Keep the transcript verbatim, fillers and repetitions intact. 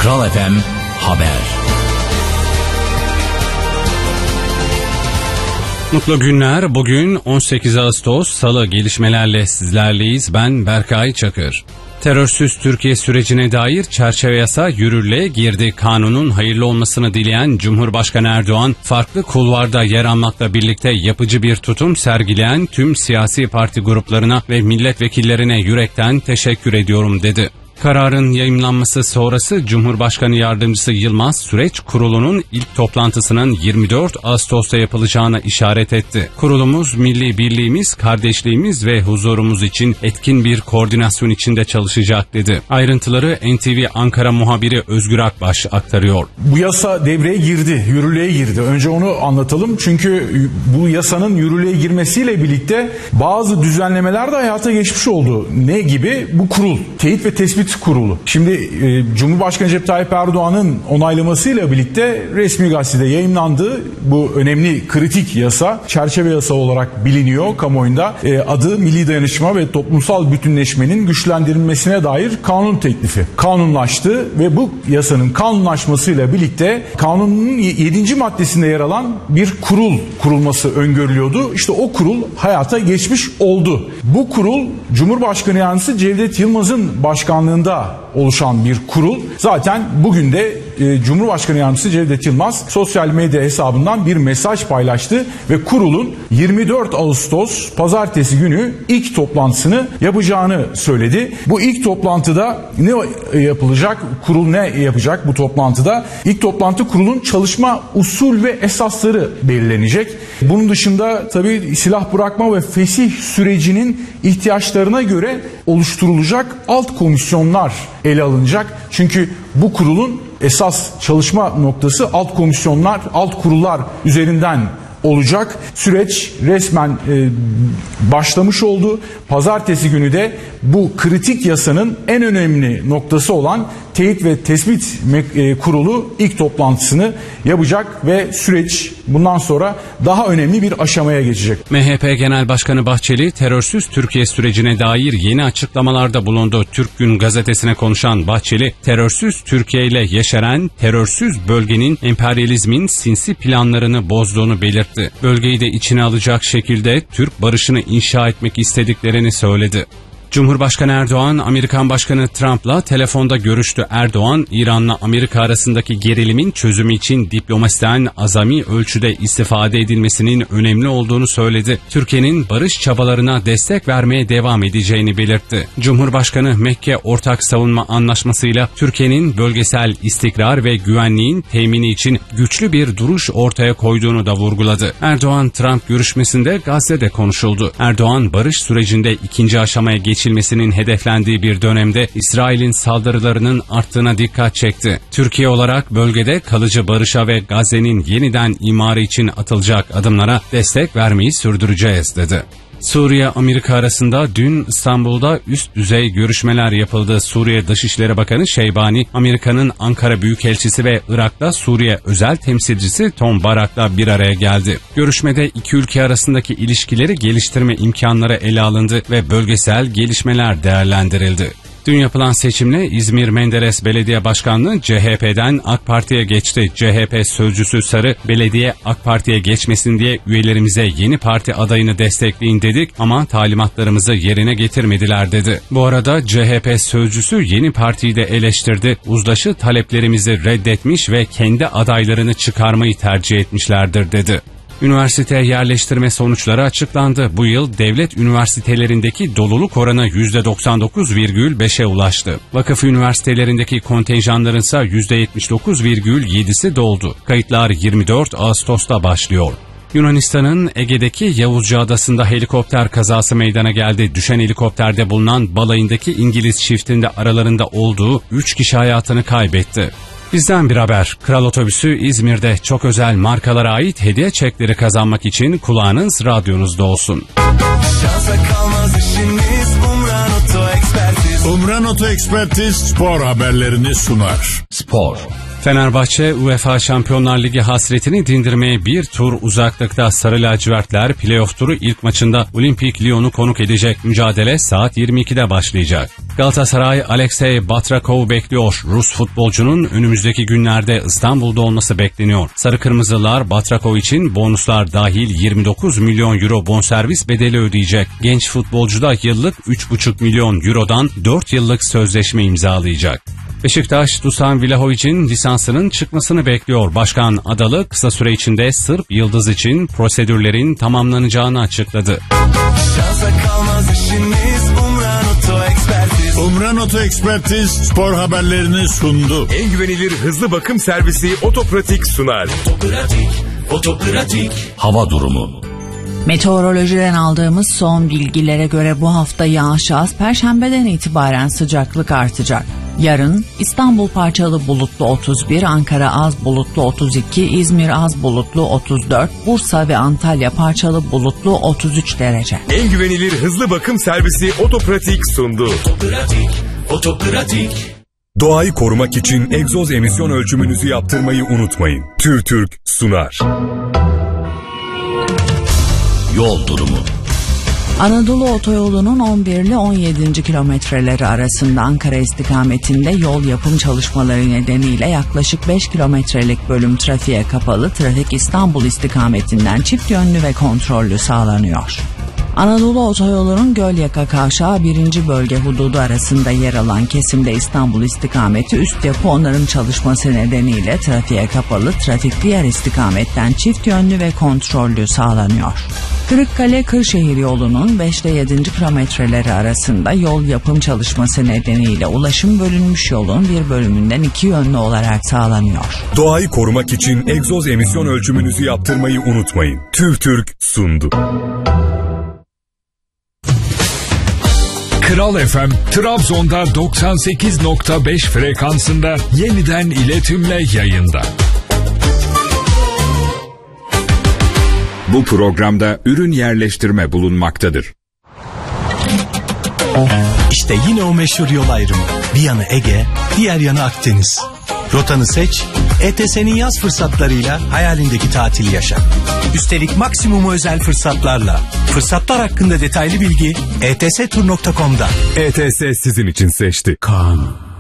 Kral F M Haber. Mutlu günler. Bugün on sekiz Ağustos Salı, gelişmelerle sizlerleyiz. Ben Berkay Çakır. Terörsüz Türkiye sürecine dair çerçeve yasa yürürlüğe girdi. Kanunun hayırlı olmasını dileyen Cumhurbaşkanı Erdoğan, farklı kulvarda yer almakla birlikte yapıcı bir tutum sergileyen tüm siyasi parti gruplarına ve milletvekillerine yürekten teşekkür ediyorum dedi. Kararın yayımlanması sonrası Cumhurbaşkanı Yardımcısı Yılmaz, Süreç Kurulu'nun ilk toplantısının yirmi dört Ağustos'ta yapılacağına işaret etti. Kurulumuz, milli birliğimiz, kardeşliğimiz ve huzurumuz için etkin bir koordinasyon içinde çalışacak dedi. Ayrıntıları N T V Ankara muhabiri Özgür Akbaş aktarıyor. Bu yasa devreye girdi, yürürlüğe girdi. Önce onu anlatalım, çünkü bu yasanın yürürlüğe girmesiyle birlikte bazı düzenlemeler de hayata geçmiş oldu. Ne gibi? Bu kurul, Teyit ve Tespit Kurulu. Şimdi e, Cumhurbaşkanı Recep Tayyip Erdoğan'ın onaylamasıyla birlikte resmi gazetede yayımlandı. Bu önemli kritik yasa, çerçeve yasa olarak biliniyor kamuoyunda. E, adı Milli Dayanışma ve Toplumsal Bütünleşmenin Güçlendirilmesine dair kanun teklifi. Kanunlaştı ve bu yasanın kanunlaşmasıyla birlikte kanunun yedinci maddesinde yer alan bir kurul kurulması öngörülüyordu. İşte o kurul hayata geçmiş oldu. Bu kurul Cumhurbaşkanı Yardımcısı Cevdet Yılmaz'ın başkanlığında oluşan bir kurul. Zaten bugün de e, Cumhurbaşkanı Yardımcısı Cevdet Yılmaz sosyal medya hesabından bir mesaj paylaştı ve kurulun yirmi dört Ağustos Pazartesi günü ilk toplantısını yapacağını söyledi. Bu ilk toplantıda ne yapılacak? Kurul ne yapacak bu toplantıda? İlk toplantı kurulun çalışma usul ve esasları belirlenecek. Bunun dışında tabii silah bırakma ve fesih sürecinin ihtiyaçlarına göre oluşturulacak alt komisyonlar ele alınacak. Çünkü bu kurulun esas çalışma noktası alt komisyonlar, alt kurullar üzerinden olacak. Süreç resmen e, başlamış oldu. Pazartesi günü de bu kritik yasanın en önemli noktası olan Teyit ve Tespit e, Kurulu ilk toplantısını yapacak ve süreç bundan sonra daha önemli bir aşamaya geçecek. M H P Genel Başkanı Bahçeli, terörsüz Türkiye sürecine dair yeni açıklamalarda bulundu. Türk Gün gazetesine konuşan Bahçeli, terörsüz Türkiye ile yeşeren terörsüz bölgenin emperyalizmin sinsi planlarını bozduğunu belirtti. Bölgeyi de içine alacak şekilde Türk barışını inşa etmek istediklerini söyledi. Cumhurbaşkanı Erdoğan, Amerikan Başkanı Trump'la telefonda görüştü. Erdoğan, İran'la Amerika arasındaki gerilimin çözümü için diplomasiden azami ölçüde istifade edilmesinin önemli olduğunu söyledi. Türkiye'nin barış çabalarına destek vermeye devam edeceğini belirtti. Cumhurbaşkanı, Mekke Ortak Savunma Anlaşması'yla Türkiye'nin bölgesel istikrar ve güvenliğin temini için güçlü bir duruş ortaya koyduğunu da vurguladı. Erdoğan-Trump görüşmesinde Gazze'de konuşuldu. Erdoğan, barış sürecinde ikinci aşamaya geçti. geçilmesinin hedeflendiği bir dönemde İsrail'in saldırılarının arttığına dikkat çekti. Türkiye olarak bölgede kalıcı barışa ve Gazze'nin yeniden imarı için atılacak adımlara destek vermeyi sürdüreceğiz dedi. Suriye-Amerika arasında dün İstanbul'da üst düzey görüşmeler yapıldı. Suriye Dışişleri Bakanı Şeybani, Amerika'nın Ankara Büyükelçisi ve Irak'ta Suriye özel temsilcisi Tom Barak'la bir araya geldi. Görüşmede iki ülke arasındaki ilişkileri geliştirme imkanları ele alındı ve bölgesel gelişmeler değerlendirildi. Dün yapılan seçimle İzmir Menderes Belediye Başkanlığı C H P'den AK Parti'ye geçti. C H P sözcüsü Sarı, belediye AK Parti'ye geçmesin diye üyelerimize yeni parti adayını destekleyin dedik ama talimatlarımızı yerine getirmediler dedi. Bu arada C H P sözcüsü yeni partiyi de eleştirdi. Uzlaşı taleplerimizi reddetmiş ve kendi adaylarını çıkarmayı tercih etmişlerdir dedi. Üniversite yerleştirme sonuçları açıklandı. Bu yıl devlet üniversitelerindeki doluluk oranı yüzde doksan dokuz virgül beşe ulaştı. Vakıf üniversitelerindeki kontenjanların ise yüzde yetmiş dokuz virgül yedisi doldu. Kayıtlar yirmi dört Ağustos'ta başlıyor. Yunanistan'ın Ege'deki Yavuzca Adası'nda helikopter kazası meydana geldi. Düşen helikopterde bulunan balayındaki İngiliz çiftinde aralarında olduğu üç kişi hayatını kaybetti. Bizden bir haber. Kral Otobüsü İzmir'de çok özel markalara ait hediye çekleri kazanmak için kulağınız radyonuzda olsun. Şansa kalmaz işiniz, Umran Oto Ekspertiz. Umran Oto Ekspertiz spor haberlerini sunar. Spor. Fenerbahçe, UEFA Şampiyonlar Ligi hasretini dindirmeye bir tur uzaklıkta. Sarı lacivertler playoff turu ilk maçında Olimpik Lyon'u konuk edecek. Mücadele saat yirmi ikide başlayacak. Galatasaray, Alexey Batrakov'u bekliyor. Rus futbolcunun önümüzdeki günlerde İstanbul'da olması bekleniyor. Sarı Kırmızılar Batrakov için bonuslar dahil yirmi dokuz milyon euro bonservis bedeli ödeyecek. Genç futbolcu da yıllık üç buçuk milyon eurodan dört yıllık sözleşme imzalayacak. Beşiktaş, Dusan Vlahovic'in lisansının çıkmasını bekliyor. Başkan Adalı kısa süre içinde Sırp Yıldız için prosedürlerin tamamlanacağını açıkladı. Şansa kalmaz işimiz Umran Oto Ekspertiz. Umran Oto Ekspertiz spor haberlerini sundu. En güvenilir hızlı bakım servisi Otopratik sunar. Otopratik, Otopratik. Hava durumu. Meteorolojiden aldığımız son bilgilere göre bu hafta yağış az, Perşembeden itibaren sıcaklık artacak. Yarın İstanbul parçalı bulutlu otuz bir, Ankara az bulutlu otuz iki, İzmir az bulutlu otuz dört, Bursa ve Antalya parçalı bulutlu otuz üç derece. En güvenilir hızlı bakım servisi Otopratik sundu. Otopratik, Otopratik. Doğayı korumak için egzoz emisyon ölçümünüzü yaptırmayı unutmayın. TÜRTÜRK sunar. Yol durumu. Anadolu Otoyolu'nun on bir ile on yedinci kilometreleri arasında Ankara istikametinde yol yapım çalışmaları nedeniyle yaklaşık beş kilometrelik bölüm trafiğe kapalı. Trafik İstanbul istikametinden çift yönlü ve kontrollü sağlanıyor. Anadolu Otoyolu'nun Gölyaka Kavşağı birinci bölge hududu arasında yer alan kesimde İstanbul istikameti üst yapı onarım çalışması nedeniyle trafiğe kapalı. Trafik diğer istikametten çift yönlü ve kontrollü sağlanıyor. Kırıkkale-Kırşehir yolunun beş ile yedinci kilometreleri arasında yol yapım çalışması nedeniyle ulaşım bölünmüş yolun bir bölümünden iki yönlü olarak sağlanıyor. Doğayı korumak için egzoz emisyon ölçümünüzü yaptırmayı unutmayın. TÜRTÜRK sundu. Kral F M, Trabzon'da doksan sekiz nokta beş frekansında yeniden iletimle yayında. Bu programda ürün yerleştirme bulunmaktadır. İşte yine o meşhur yol ayrımı. Bir yanı Ege, diğer yanı Akdeniz. Rotanı seç, E T S'nin yaz fırsatlarıyla hayalindeki tatili yaşa. Üstelik maksimum özel fırsatlarla. Fırsatlar hakkında detaylı bilgi e t s tur nokta com'da. E T S sizin için seçti. Kaan.